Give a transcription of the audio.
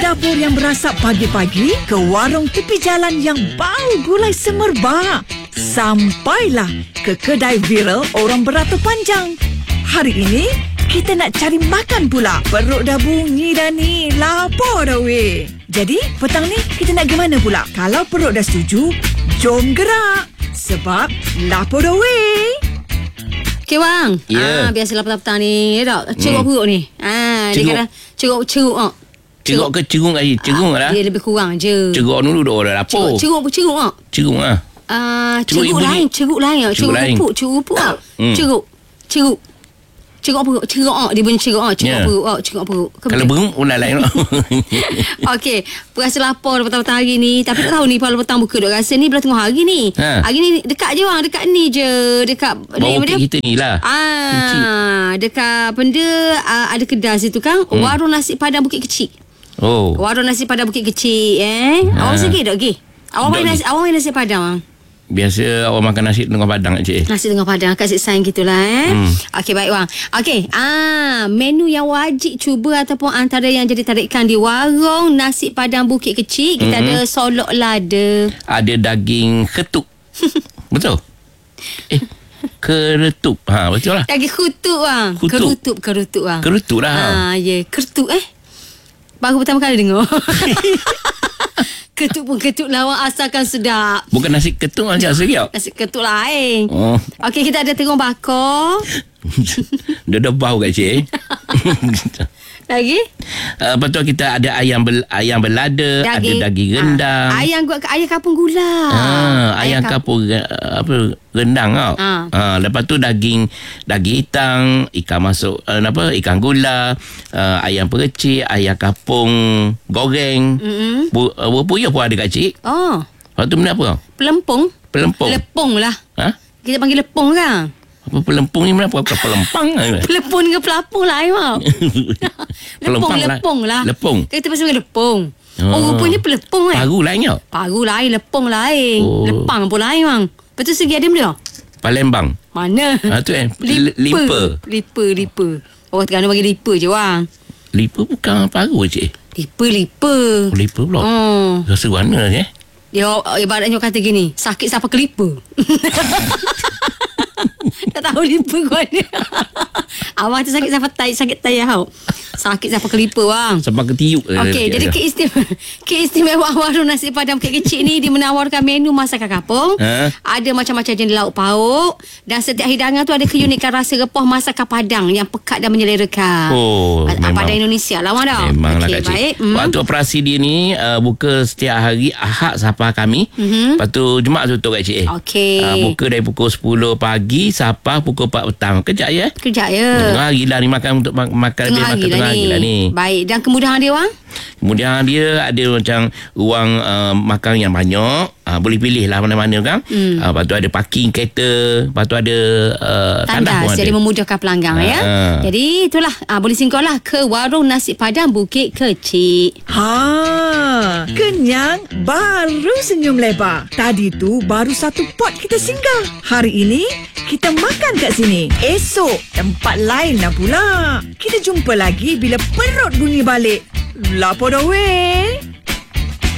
dapur yang berasap pagi-pagi ke warung tepi jalan yang bau gulai semerbak. Sampailah ke kedai viral orang beratur panjang. Hari ini, kita nak cari makan pula. Perut dah bunyi dah ni. Lapar dah weh. Jadi, petang ni kita nak ke mana pula? Kalau perut dah setuju, jom gerak. Sebab lapar dah weh. Okay bang. Ya. Biasalah petang-petang ni tak ceruk perut ni. Dia kata ceruk. Ceruk ke cerung lagi? Cerung lah. Dia lebih kurang je. Ceruk dulu dah lapar. Ceruk lah. Cerung lah. Ceruk lain. Ceruk rupuk. Ceruk perut. Dia bunyi ceruk perut. Kalau berung pun lain. Okey, berasa lapar petang-petang hari ni. Tapi tak tahu ni kalau petang buka duk rasa ni belah tengah hari ni. Hari ni dekat je bang, dekat ni je, dekat bawah kita ni lah. Dekat benda ada kedai situ kan, warung nasi padang Bukit Kecil. Warung nasi padang Bukit Kecil Awak sikit tak pergi? Awak main nasi padang bang? Biasa awak makan nasi tengah padang cik. Nasi tengah padang kat sign gitulah Okey baik bang. Okey, menu yang wajib cuba ataupun antara yang jadi tarikan di warung nasi padang Bukit Kecil, kita ada solok lada. Ada daging ketuk. Betul? Kerutuk. Betul lah. Daging kerutuk bang. Kerutuk bang. Kerutuk lah. Ya, kerutuk baru pertama kali dengar. Ketuk pun ketuk lawak asalkan sedap. Bukan nasi ketuk macam seriap. Nasi ketuk lain. Okey, kita ada terung bakar. Dia dah bau kat cik. Lagi? Lepas tu kita ada ayam berlada, ada daging rendang. Ayam kapung gula. Ayam kapung rendang tau. Lepas tu daging hitam, ikan masuk ikan gula, ayam percik, ayam kapung goreng. Berpuyuh pun ada kat cik. Lepas tu benda apa? Pelempung. Lepung lah. Kita panggil lepung kan? Apa pelempung ni apa pelempang? Pelempung dengan pelapung lah Lepung lah. Lepung. Kita pasal lepung. Rupanya pelepung Paru lain tau. Paru lain, lepung lain. Lepang pun lain bang. Betul segi ada benda? Palembang. Mana? Tu lipa. Orang Terengganu bagi lipa je bang. Lipa bukan paru cik. Lipa. Lipa pula. Rasa mana Dia ibaratnya kata gini, sakit siapa kelipa. Tak tahu lipa ke mana. Awak tu sakit tai tau. Sakit siapa kelipa bang. Sampai ketiuk. Okey, jadi keistimewaan warung nasi padang Bukit Kecil ni, dia menawarkan menu masakan kampung. Ada macam-macam jenis lauk pauk, dan setiap hidangan tu ada keunikan rasa rempah masakan Padang yang pekat dan menyelerakan. Padang Indonesia lah dah. Memanglah okay, Kak Cik. Waktu operasi dia ni buka setiap hari Ahad sampai kami. Lepas tu Jumaat tutup Kak Cik. Buka dari pukul 10 pagi sampai pukul 4 petang. Kejap ya. Tengah hari lah ni makan untuk makan dia makan tengah hari lah ni. Baik, dan kemudahan dia bang? Kemudian dia ada macam ruang makan yang banyak. Boleh pilih lah mana-mana kan. Lepas tu ada parking kereta. Lepas tu ada tandas. Jadi memudahkan pelanggan ya. Jadi itulah boleh singgah lah ke warung nasi padang Bukit Kecil. Kenyang baru senyum lebar. Tadi tu baru satu pot kita singgah. Hari ini kita makan kat sini. Esok tempat lain lah pula. Kita jumpa lagi bila perut bunyi balik. Lapar dah weh.